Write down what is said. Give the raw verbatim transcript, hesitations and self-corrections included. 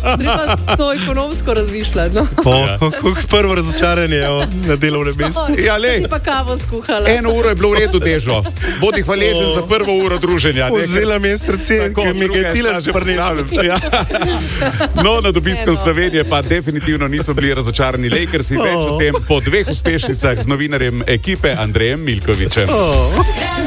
Treba to ekonomsko razmišljati. No? Po, ko, ko, prvo razočaranje o, na delovnem mestu. Ja, lej. Ti pa kavo skuhala. Eno uro je bilo v redu, Dežo. Bodi hvaležen O. za prvo uro druženja. ne, ker- Vzela mi je srce, Tako, ki mi ga druga je tila že šprnila. Ja. No, nad obiskom Evo. Slovenije pa definitivno niso bili razočarani Lakersi. Več o tem po dveh uspešnicah z novinarjem ekipe Andrejem Milkovičem. Oh.